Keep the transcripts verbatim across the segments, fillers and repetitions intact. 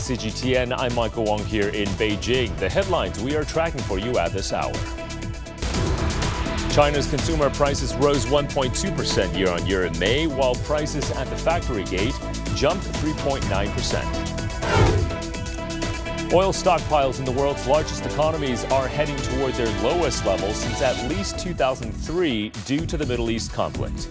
C G T N, I'm Michael Wong here in Beijing. The headlines we are tracking for you at this hour. China's consumer prices rose one point two percent year-on-year in May, while prices at the factory gate jumped three point nine percent. Oil stockpiles in the world's largest economies are heading toward their lowest level since at least two thousand three due to the Middle East conflict.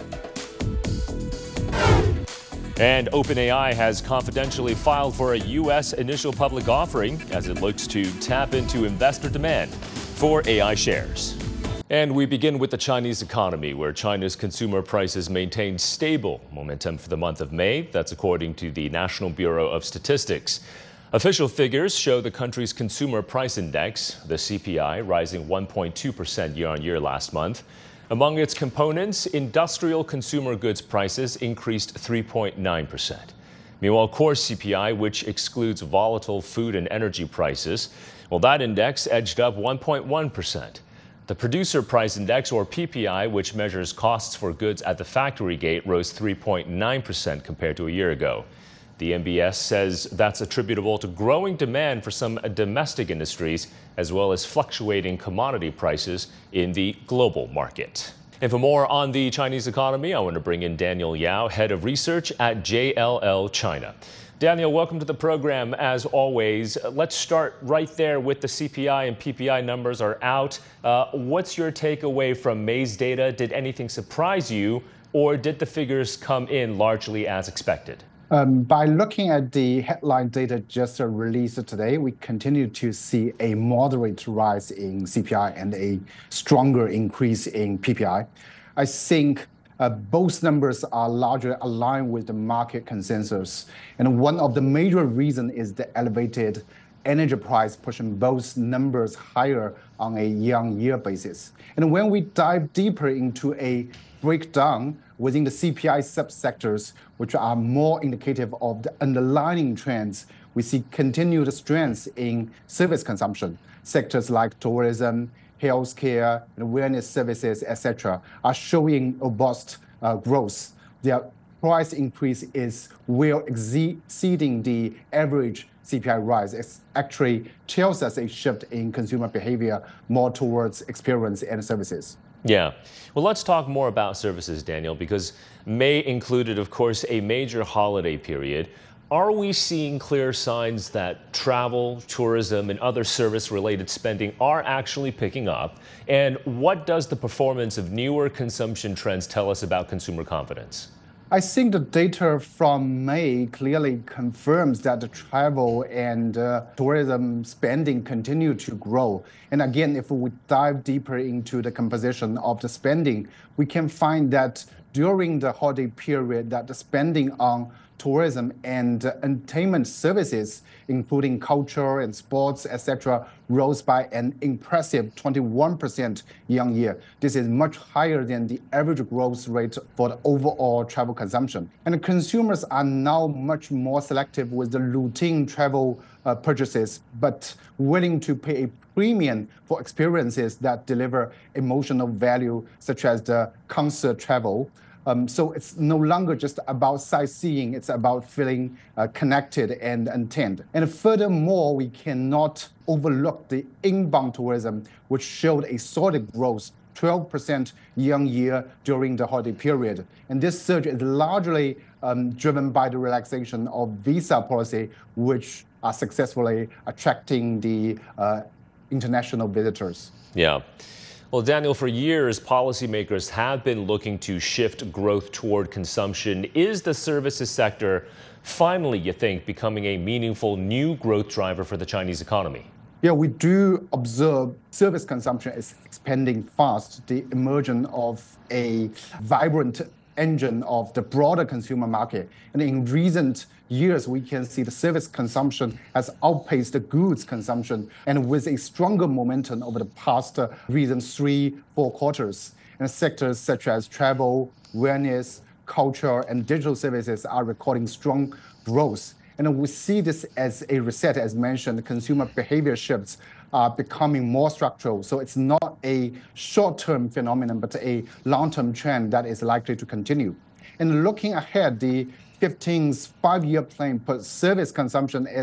And OpenAI has confidentially filed for a U S initial public offering as it looks to tap into investor demand for A I shares. And we begin with the Chinese economy, where China's consumer prices maintained stable momentum for the month of May. That's according to the National Bureau of Statistics. Official figures show the country's consumer price index, the C P I, rising one point two percent year-on-year last month. Among its components, industrial consumer goods prices increased three point nine percent. Meanwhile, core C P I, which excludes volatile food and energy prices, well, that index edged up one point one percent. The producer price index, or P P I, which measures costs for goods at the factory gate, rose three point nine percent compared to a year ago. The N B S says that's attributable to growing demand for some domestic industries, as well as fluctuating commodity prices in the global market. And for more on the Chinese economy, I want to bring in Daniel Yao, head of research at J L L China. Daniel, welcome to the program as always. Let's start right there with the C P I and P P I numbers are out. Uh, what's your takeaway from May's data? Did anything surprise you, or did the figures come in largely as expected? Um, by looking at the headline data just released today, we continue to see a moderate rise in C P I and a stronger increase in P P I. I think uh, both numbers are largely aligned with the market consensus. And one of the major reasons is the elevated energy price pushing both numbers higher on a year-on-year basis. And when we dive deeper into a breakdown within the C P I subsectors, which are more indicative of the underlying trends, we see continued strength in service consumption. Sectors like tourism, healthcare, and wellness services, et cetera, are showing robust uh, growth. Their price increase is well exceeding the average C P I rise. It actually tells us a shift in consumer behavior more towards experience and services. Yeah. Well, let's talk more about services, Daniel, because May included, of course, a major holiday period. Are we seeing clear signs that travel, tourism, and other service-related spending are actually picking up? And what does the performance of newer consumption trends tell us about consumer confidence? I think the data from May clearly confirms that the travel and uh, tourism spending continue to grow. And again, if we dive deeper into the composition of the spending, we can find that during the holiday period, that the spending on tourism and uh, entertainment services, including culture and sports, et cetera, rose by an impressive twenty-one percent year-on-year. This is much higher than the average growth rate for the overall travel consumption. And consumers are now much more selective with the routine travel uh, purchases, but willing to pay a premium for experiences that deliver emotional value, such as the concert travel. Um, so it's no longer just about sightseeing, it's about feeling uh, connected and intent. And furthermore, we cannot overlook the inbound tourism, which showed a solid growth, twelve percent year-on-year during the holiday period. And this surge is largely um, driven by the relaxation of visa policy, which are successfully attracting the uh, international visitors. Yeah. Well, Daniel, for years, policymakers have been looking to shift growth toward consumption. Is the services sector finally, you think, becoming a meaningful new growth driver for the Chinese economy? Yeah, we do observe service consumption is expanding fast. The emergence of a vibrant engine of the broader consumer market. And in recent years, we can see the service consumption has outpaced the goods consumption, and with a stronger momentum over the past uh, recent three, four quarters. And sectors such as travel, wellness, culture, and digital services are recording strong growth. And we see this as a reset, as mentioned. Consumer behavior shifts are becoming more structural. So it's not a short-term phenomenon, but a long-term trend that is likely to continue. And looking ahead, the fifteenth five-year plan per service consumption is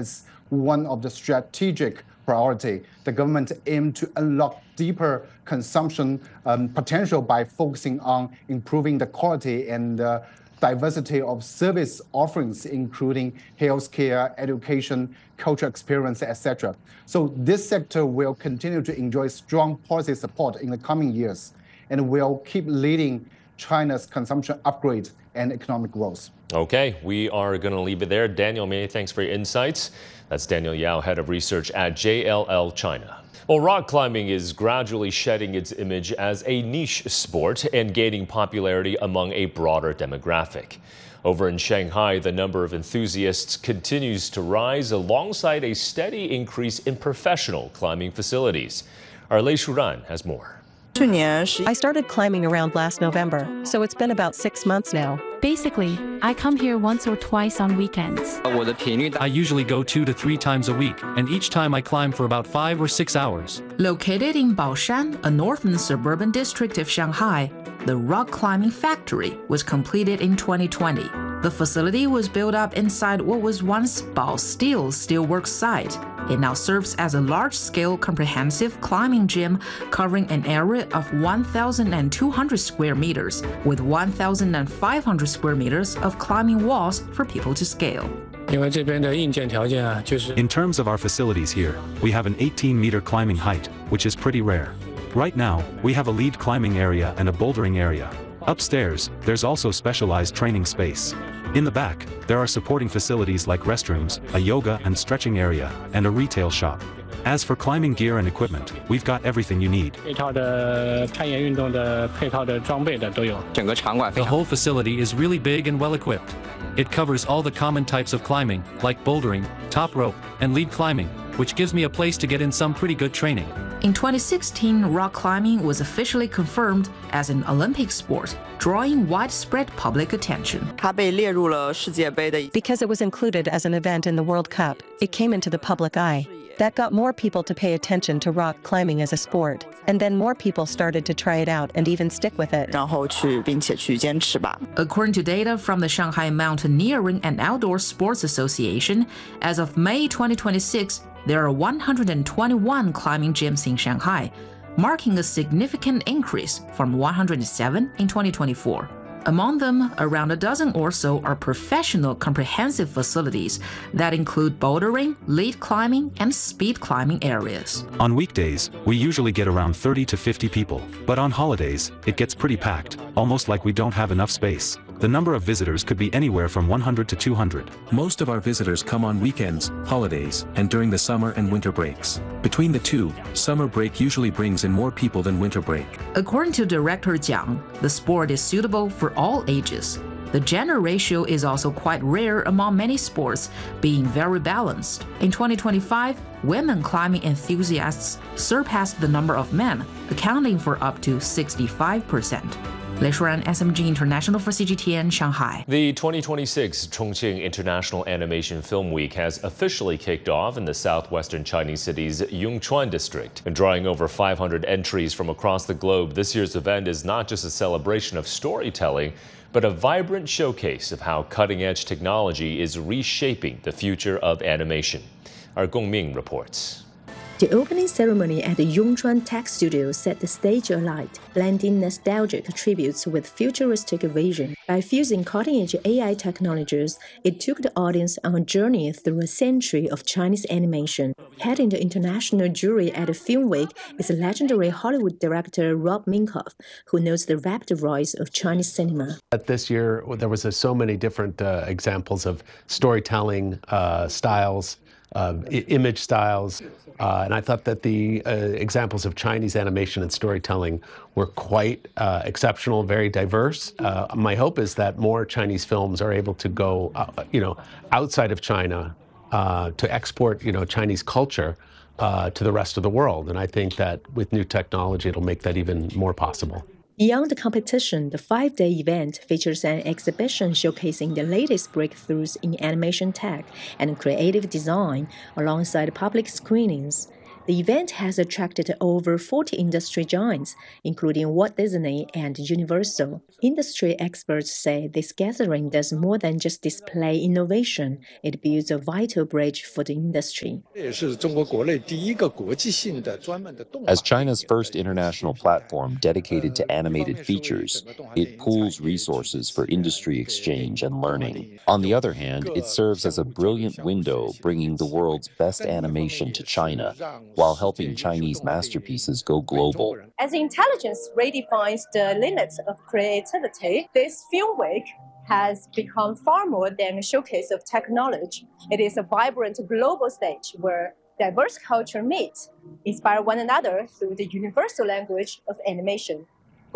one of the strategic priority. The government aimed to unlock deeper consumption um, potential by focusing on improving the quality and uh, diversity of service offerings, including healthcare, education, cultural experience, et cetera. So this sector will continue to enjoy strong policy support in the coming years and will keep leading China's consumption upgrade and economic growth. Okay, we are going to leave it there. Daniel, many thanks for your insights. That's Daniel Yao, head of research at J L L China. Well, rock climbing is gradually shedding its image as a niche sport and gaining popularity among a broader demographic. Over in Shanghai, the number of enthusiasts continues to rise alongside a steady increase in professional climbing facilities. Our Lei Shuran has more. I started climbing around last November, so it's been about six months now. Basically, I come here once or twice on weekends. I usually go two to three times a week, and each time I climb for about five or six hours. Located in Baoshan, a northern suburban district of Shanghai, the rock climbing factory was completed in twenty twenty. The facility was built up inside what was once Bao Steel steelworks site. It now serves as a large-scale comprehensive climbing gym covering an area of one thousand two hundred square meters, with one thousand five hundred square meters of climbing walls for people to scale. In terms of our facilities here, we have an eighteen meter climbing height, which is pretty rare. Right now, we have a lead climbing area and a bouldering area. Upstairs, there's also specialized training space. In the back, there are supporting facilities like restrooms, a yoga and stretching area, and a retail shop. As for climbing gear and equipment, we've got everything you need. The whole facility is really big and well equipped. It covers all the common types of climbing, like bouldering, top rope, and lead climbing, which gives me a place to get in some pretty good training. In twenty sixteen, rock climbing was officially confirmed as an Olympic sport, drawing widespread public attention. Because it was included as an event in the World Cup, it came into the public eye. That got more people to pay attention to rock climbing as a sport, and then more people started to try it out and even stick with it. According to data from the Shanghai Mountaineering and Outdoor Sports Association, as of May twenty twenty-six, there are one hundred twenty-one climbing gyms in Shanghai, marking a significant increase from one hundred seven in twenty twenty-four. Among them, around a dozen or so are professional comprehensive facilities that include bouldering, lead climbing, and speed climbing areas. On weekdays, we usually get around thirty to fifty people, but on holidays, it gets pretty packed, almost like we don't have enough space. The number of visitors could be anywhere from one hundred to two hundred. Most of our visitors come on weekends, holidays, and during the summer and winter breaks. Between the two, summer break usually brings in more people than winter break. According to Director Jiang, the sport is suitable for all ages. The gender ratio is also quite rare among many sports, being very balanced. In twenty twenty-five, women climbing enthusiasts surpassed the number of men, accounting for up to sixty-five percent. Lei Shuran, S M G International for C G T N, Shanghai. The twenty twenty-six Chongqing International Animation Film Week has officially kicked off in the southwestern Chinese city's Yongchuan district. And drawing over five hundred entries from across the globe, this year's event is not just a celebration of storytelling, but a vibrant showcase of how cutting-edge technology is reshaping the future of animation. Our Gong Ming reports. The opening ceremony at the Yongchuan Tech Studio set the stage alight, blending nostalgic tributes with futuristic vision. By fusing cutting-edge A I technologies, it took the audience on a journey through a century of Chinese animation. Heading the international jury at the Film Week is legendary Hollywood director Rob Minkoff, who knows the rapid rise of Chinese cinema. This year, there was uh, so many different uh, examples of storytelling uh, styles, uh, image styles. Uh, and I thought that the uh, examples of Chinese animation and storytelling were quite uh, exceptional, very diverse. Uh, my hope is that more Chinese films are able to go, uh, you know, outside of China uh, to export, you know, Chinese culture uh, to the rest of the world. And I think that with new technology, it'll make that even more possible. Beyond the competition, the five-day event features an exhibition showcasing the latest breakthroughs in animation tech and creative design, alongside public screenings. The event has attracted over forty industry giants, including Walt Disney and Universal. Industry experts say this gathering does more than just display innovation, it builds a vital bridge for the industry. As China's first international platform dedicated to animated features, it pools resources for industry exchange and learning. On the other hand, it serves as a brilliant window bringing the world's best animation to China, while helping Chinese masterpieces go global. As intelligence redefines the limits of creativity, this film week has become far more than a showcase of technology. It is a vibrant global stage where diverse cultures meet, inspire one another through the universal language of animation.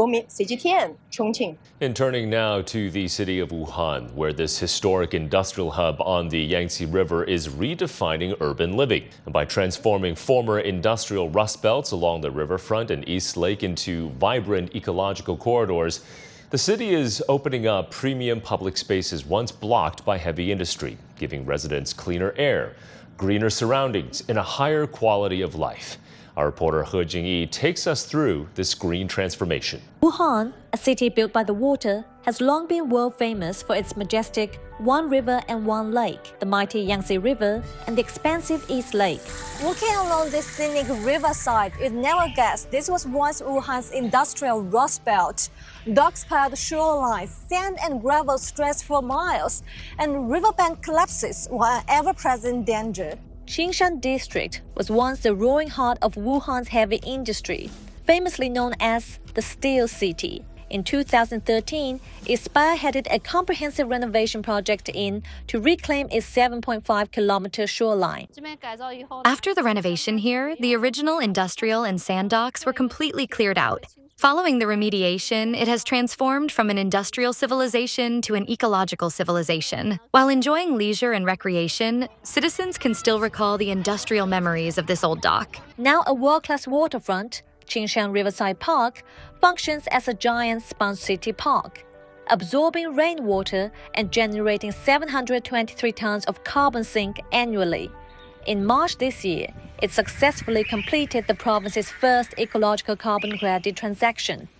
C G T N, Chongqing. And turning now to the city of Wuhan, where this historic industrial hub on the Yangtze River is redefining urban living by transforming former industrial rust belts along the riverfront and East Lake into vibrant ecological corridors. The city is opening up premium public spaces once blocked by heavy industry, giving residents cleaner air, greener surroundings, and a higher quality of life. Our reporter He Jingyi takes us through this green transformation. Wuhan, a city built by the water, has long been world famous for its majestic one river and one lake, the mighty Yangtze River and the expansive East Lake. Walking along this scenic riverside, you'd never guess this was once Wuhan's industrial rust belt. Dark-spelled shorelines, sand and gravel stretch for miles, and riverbank collapses were an ever-present danger. Xingshan District was once the roaring heart of Wuhan's heavy industry, famously known as the Steel City. In two thousand thirteen, it spearheaded a comprehensive renovation project in to reclaim its seven point five kilometer shoreline. After the renovation here, the original industrial and sand docks were completely cleared out. Following the remediation, it has transformed from an industrial civilization to an ecological civilization. While enjoying leisure and recreation, citizens can still recall the industrial memories of this old dock. Now a world-class waterfront, Qingshan Riverside Park functions as a giant sponge city park, absorbing rainwater and generating seven hundred twenty-three tons of carbon sink annually. In March this year, it successfully completed the province's first ecological carbon credit transaction.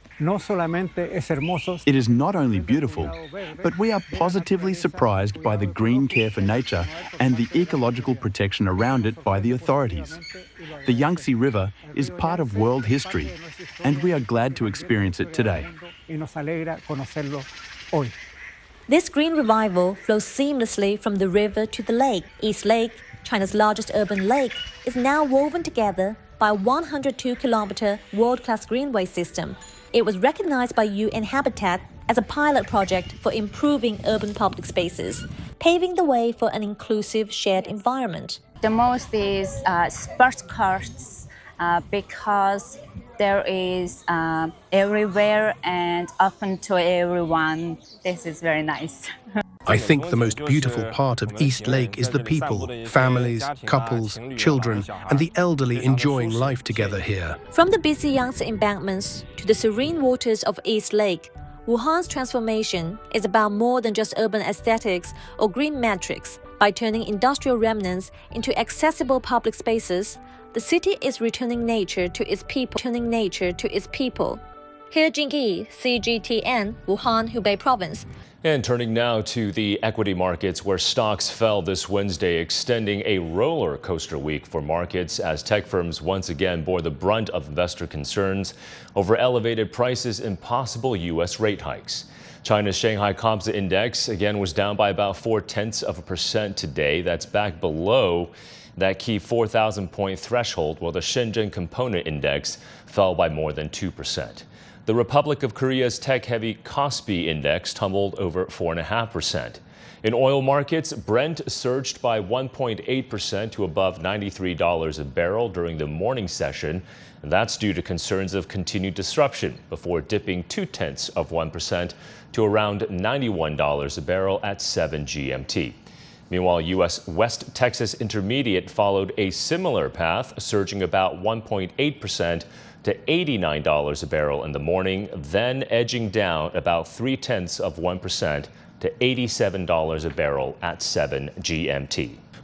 It is not only beautiful, but we are positively surprised by the green care for nature and the ecological protection around it by the authorities. The Yangtze River is part of world history, and we are glad to experience it today. This green revival flows seamlessly from the river to the lake. East Lake, China's largest urban lake, is now woven together by a one hundred two kilometer world-class greenway system. It was recognized by U N Habitat as a pilot project for improving urban public spaces, paving the way for an inclusive shared environment. The most is uh, sports cars uh, because there is uh, everywhere and open to everyone. This is very nice. I think the most beautiful part of East Lake is the people, families, couples, children, and the elderly enjoying life together here. From the busy Yangtze embankments to the serene waters of East Lake, Wuhan's transformation is about more than just urban aesthetics or green metrics. By turning industrial remnants into accessible public spaces, the city is returning nature to its people. Turning nature to its people. He Jingyi, C G T N, Wuhan, Hubei Province. And turning now to the equity markets, where stocks fell this Wednesday, extending a roller coaster week for markets as tech firms once again bore the brunt of investor concerns over elevated prices and possible U S rate hikes. China's Shanghai Composite Index again was down by about four tenths of a percent today. That's back below that key four thousand point threshold, while the Shenzhen Component Index fell by more than two percent. The Republic of Korea's tech-heavy Kospi Index tumbled over four point five percent. In oil markets, Brent surged by one point eight percent to above ninety-three dollars a barrel during the morning session. And that's due to concerns of continued disruption before dipping two-tenths of one percent to around ninety-one dollars a barrel at seven G M T. Meanwhile, U S West Texas Intermediate followed a similar path, surging about one point eight percent to eighty-nine dollars a barrel in the morning, then edging down about three-tenths of one percent to eighty-seven dollars a barrel at seven G M T.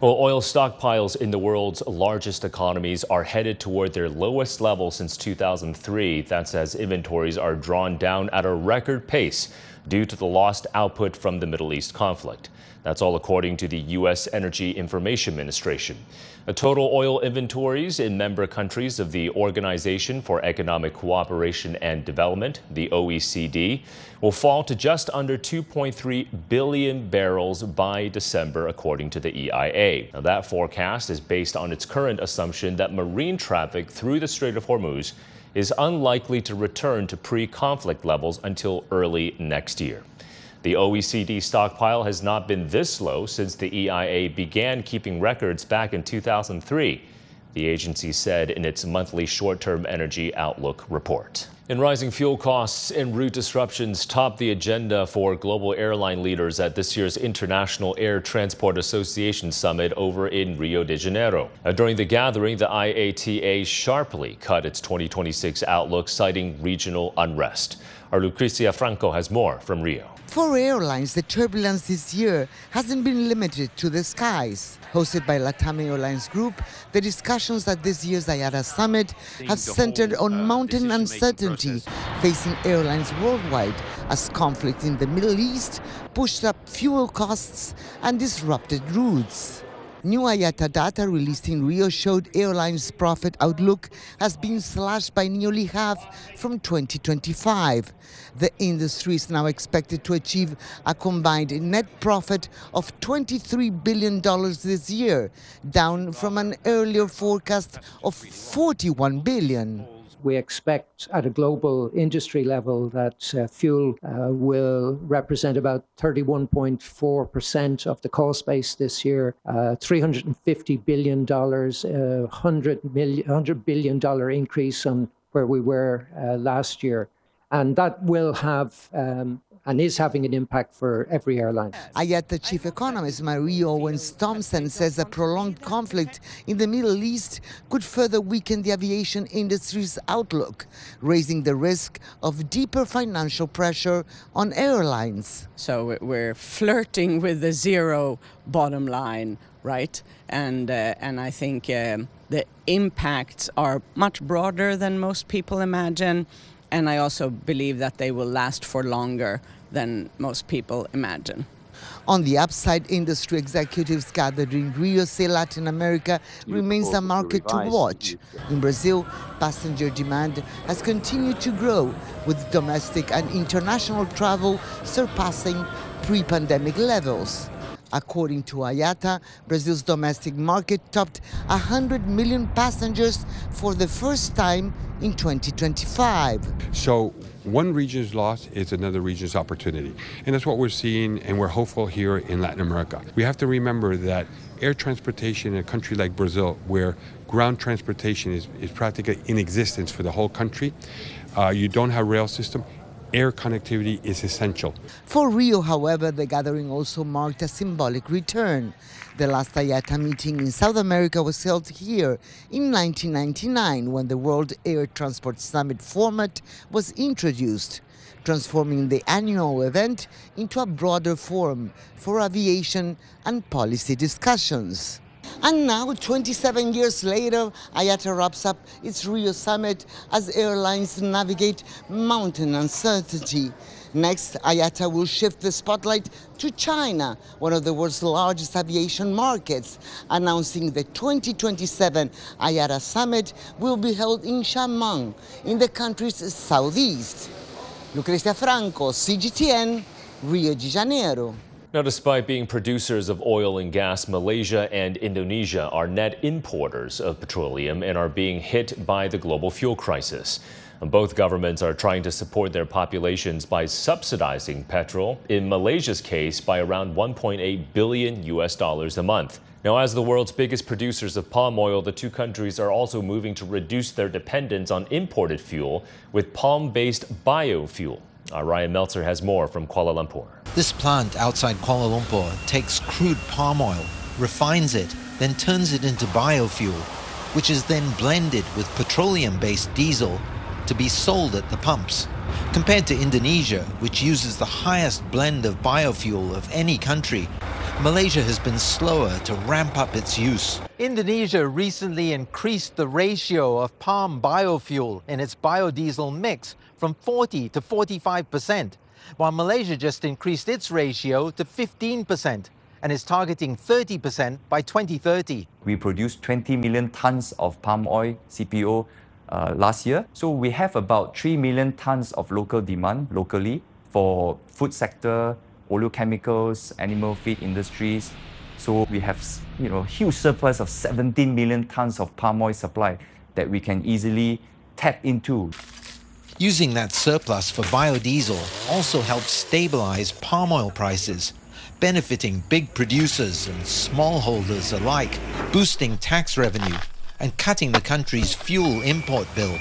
Well, oil stockpiles in the world's largest economies are headed toward their lowest level since two thousand three. That's as inventories are drawn down at a record pace due to the lost output from the Middle East conflict. That's all according to the U S Energy Information Administration. The total oil inventories in member countries of the Organization for Economic Cooperation and Development, the O E C D, will fall to just under two point three billion barrels by December, according to the E I A. Now, that forecast is based on its current assumption that marine traffic through the Strait of Hormuz is unlikely to return to pre-conflict levels until early next year. The O E C D stockpile has not been this low since the E I A began keeping records back in two thousand three, the agency said in its monthly short-term energy outlook report. And rising fuel costs and route disruptions top the agenda for global airline leaders at this year's International Air Transport Association Summit over in Rio de Janeiro. Now, during the gathering, the I A T A sharply cut its twenty twenty-six outlook, citing regional unrest. Our Lucrecia Franco has more from Rio. For airlines, the turbulence this year hasn't been limited to the skies. Hosted by LATAM Airlines Group, the discussions at this year's I A T A Summit have centered on mounting uncertainty facing airlines worldwide as conflict in the Middle East pushed up fuel costs and disrupted routes. New I A T A data released in Rio showed airlines' profit outlook has been slashed by nearly half from twenty twenty-five. The industry is now expected to achieve a combined net profit of twenty-three billion dollars this year, down from an earlier forecast of forty-one billion dollars. We expect at a global industry level that uh, fuel uh, will represent about thirty-one point four percent of the cost base this year, uh, three hundred fifty billion dollars, uh, one hundred billion dollars increase on where we were uh, last year. And that will have um, and is having an impact for every airline. I A T A chief economist Marie Owens Thompson says a prolonged conflict in the Middle East could further weaken the aviation industry's outlook, raising the risk of deeper financial pressure on airlines. So we're flirting with the zero bottom line, right? And uh, and I think um, the impacts are much broader than most people imagine. And I also believe that they will last for longer than most people imagine. On the upside, industry executives gathered in Rio say Latin America remains a market to watch. In Brazil, passenger demand has continued to grow, with domestic and international travel surpassing pre-pandemic levels. According to I A T A, Brazil's domestic market topped one hundred million passengers for the first time in twenty twenty-five. So one region's loss is another region's opportunity. And that's what we're seeing, and we're hopeful here in Latin America. We have to remember that air transportation in a country like Brazil, where ground transportation is, is practically in existence for the whole country, uh, you don't have rail system. Air connectivity is essential. For Rio, however, the gathering also marked a symbolic return. The last I A T A meeting in South America was held here in nineteen ninety-nine, when the World Air Transport Summit format was introduced, transforming the annual event into a broader forum for aviation and policy discussions. And now, twenty-seven years later, I A T A wraps up its Rio summit as airlines navigate mountain uncertainty. Next, I A T A will shift the spotlight to China, one of the world's largest aviation markets, announcing the twenty twenty-seven I A T A summit will be held in Xiamen, in the country's southeast. Lucrecia Franco, C G T N, Rio de Janeiro. Now, despite being producers of oil and gas, Malaysia and Indonesia are net importers of petroleum and are being hit by the global fuel crisis. Both governments are trying to support their populations by subsidizing petrol, in Malaysia's case by around one point eight billion U S dollars a month. Now, as the world's biggest producers of palm oil, the two countries are also moving to reduce their dependence on imported fuel with palm-based biofuel. Our Ryan Meltzer has more from Kuala Lumpur. This plant outside Kuala Lumpur takes crude palm oil, refines it, then turns it into biofuel, which is then blended with petroleum-based diesel to be sold at the pumps. Compared to Indonesia, which uses the highest blend of biofuel of any country, Malaysia has been slower to ramp up its use. Indonesia recently increased the ratio of palm biofuel in its biodiesel mix from forty to forty-five percent, while Malaysia just increased its ratio to fifteen percent and is targeting thirty percent by twenty thirty. We produced twenty million tons of palm oil, C P O, uh, last year. So we have about three million tons of local demand locally for food sector, oleochemicals, animal feed industries. So we have, you know, huge surplus of seventeen million tons of palm oil supply that we can easily tap into. Using that surplus for biodiesel also helps stabilize palm oil prices, benefiting big producers and smallholders alike, boosting tax revenue and cutting the country's fuel import bill.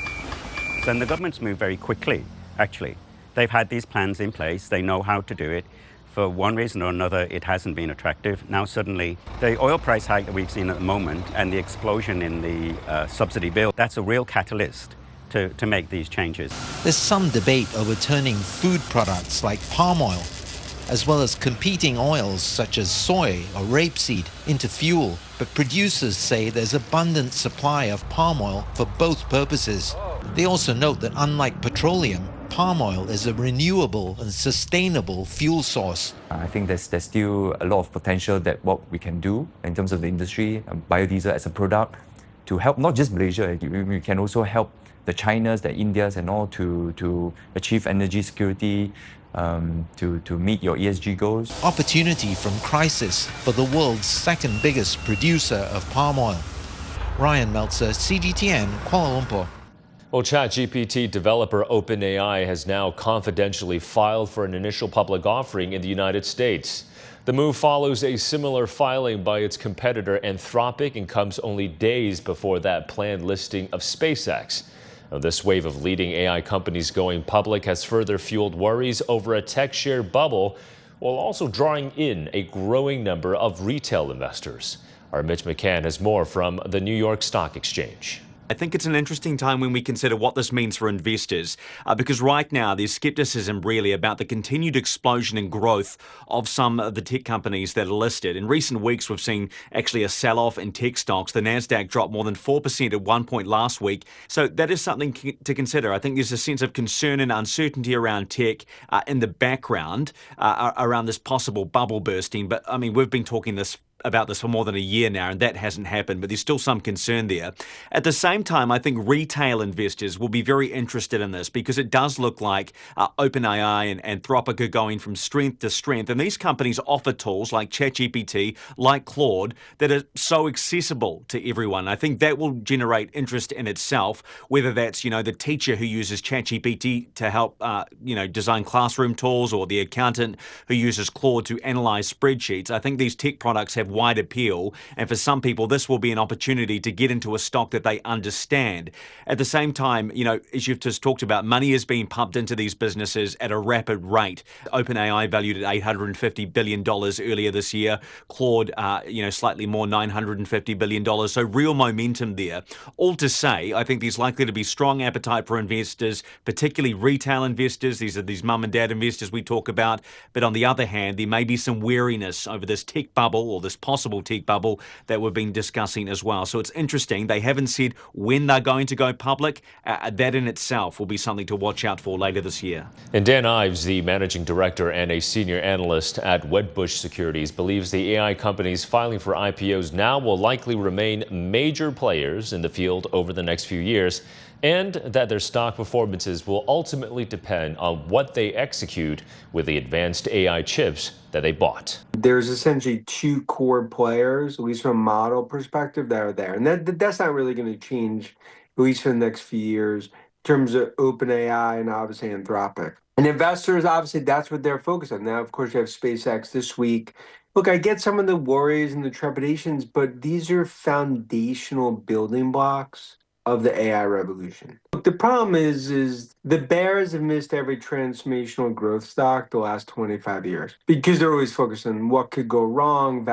So the government's moved very quickly, actually. They've had these plans in place, they know how to do it. For one reason or another, it hasn't been attractive. Now suddenly, the oil price hike that we've seen at the moment and the explosion in the uh, subsidy bill, that's a real catalyst to, to make these changes. There's some debate over turning food products like palm oil, as well as competing oils such as soy or rapeseed, into fuel. But producers say there's abundant supply of palm oil for both purposes. They also note that unlike petroleum, palm oil is a renewable and sustainable fuel source. I think there's, there's still a lot of potential that what we can do in terms of the industry, um, biodiesel as a product, to help not just Malaysia, we can also help the Chinas, the Indias and all to, to achieve energy security, um, to, to meet your E S G goals. Opportunity from crisis for the world's second biggest producer of palm oil. Ryan Meltzer, C G T N, Kuala Lumpur. Well, ChatGPT developer OpenAI has now confidentially filed for an initial public offering in the United States. The move follows a similar filing by its competitor Anthropic and comes only days before that planned listing of SpaceX. Now, this wave of leading A I companies going public has further fueled worries over a tech share bubble, while also drawing in a growing number of retail investors. Our Mitch McCann has more from the New York Stock Exchange. I think it's an interesting time when we consider what this means for investors, uh, because right now there's skepticism really about the continued explosion in growth of some of the tech companies that are listed. In recent weeks, we've seen actually a sell-off in tech stocks. The Nasdaq dropped more than four percent at one point last week. So that is something to consider. I think there's a sense of concern and uncertainty around tech uh, in the background uh, around this possible bubble bursting. But I mean, we've been talking this about this for more than a year now, and that hasn't happened, but there's still some concern there. At the same time, I think retail investors will be very interested in this because it does look like uh, OpenAI and Anthropic are going from strength to strength, and these companies offer tools like ChatGPT, like Claude, that are so accessible to everyone. I think that will generate interest in itself, whether that's, you know, the teacher who uses ChatGPT to help, uh, you know, design classroom tools, or the accountant who uses Claude to analyze spreadsheets. I think these tech products have wide appeal, and for some people this will be an opportunity to get into a stock that they understand. At the same time, you know, as you've just talked about, money is being pumped into these businesses at a rapid rate. OpenAI valued at eight hundred fifty billion dollars earlier this year. Claude, uh, you know, slightly more, nine hundred fifty billion dollars. So real momentum there. All to say, I think there's likely to be strong appetite for investors, particularly retail investors. These are these mum and dad investors we talk about. But on the other hand, there may be some wariness over this tech bubble, or this possible tech bubble that we've been discussing as well. So it's interesting. They haven't said when they're going to go public. Uh, that in itself will be something to watch out for later this year. And Dan Ives, the managing director and a senior analyst at Wedbush Securities, believes the A I companies filing for I P Os now will likely remain major players in the field over the next few years, and that their stock performances will ultimately depend on what they execute with the advanced A I chips that they bought. There's essentially two core players, at least from a model perspective, that are there. And that that's not really going to change, at least for the next few years, in terms of OpenAI and obviously Anthropic. And investors, obviously, that's what they're focused on. Now, of course, you have SpaceX this week. Look, I get some of the worries and the trepidations, but these are foundational building blocks of the A I revolution. Look, the problem is, is the bears have missed every transformational growth stock the last twenty-five years because they're always focused on what could go wrong,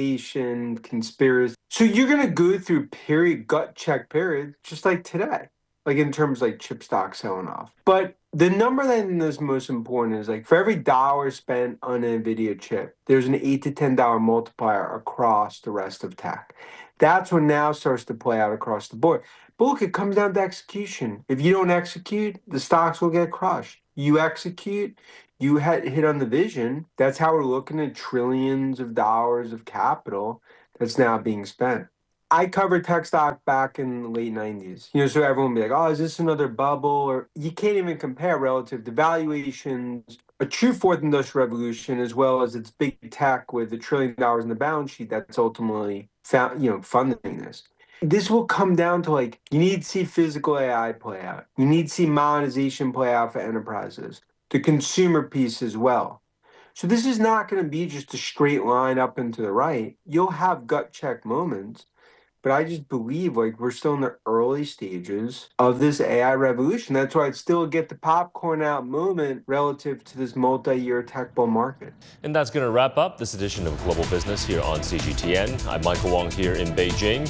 valuation, conspiracy. So you're going to go through period, gut check periods, just like today. like in terms of like chip stock selling off. But the number that I think is most important is like for every dollar spent on an NVIDIA chip, there's an eight to ten dollar multiplier across the rest of tech. That's what now starts to play out across the board. But look, it comes down to execution. If you don't execute, the stocks will get crushed. You execute, you hit, hit on the vision. That's how we're looking at trillions of dollars of capital that's now being spent. I covered tech stock back in the late nineties. You know, so everyone would be like, oh, is this another bubble? Or you can't even compare relative to valuations, a true fourth industrial revolution, as well as its big tech with a trillion dollars in the balance sheet that's ultimately found, you know, funding this. This will come down to like, you need to see physical A I play out. You need to see monetization play out for enterprises, the consumer piece as well. So this is not going to be just a straight line up and to the right. You'll have gut check moments. But I just believe like we're still in the early stages of this A I revolution. That's why I'd still get the popcorn out moment relative to this multi-year tech bull market. And that's going to wrap up this edition of Global Business here on C G T N. I'm Michael Wong here in Beijing.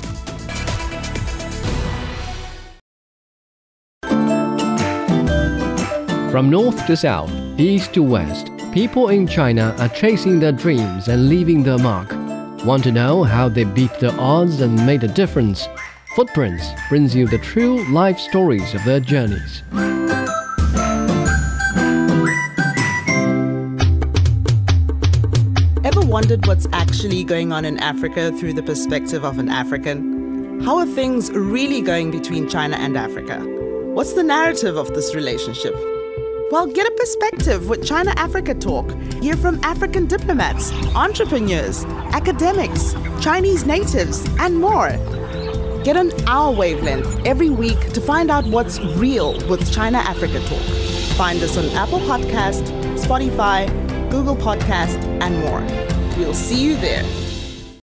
From north to south, east to west, people in China are chasing their dreams and leaving their mark. Want to know how they beat the odds and made a difference? Footprints brings you the true life stories of their journeys. Ever wondered what's actually going on in Africa through the perspective of an African? How are things really going between China and Africa? What's the narrative of this relationship? Well, get a perspective with China Africa Talk. Hear from African diplomats, entrepreneurs, academics, Chinese natives, and more. Get on our wavelength every week to find out what's real with China Africa Talk. Find us on Apple Podcast, Spotify, Google Podcast, and more. We'll see you there.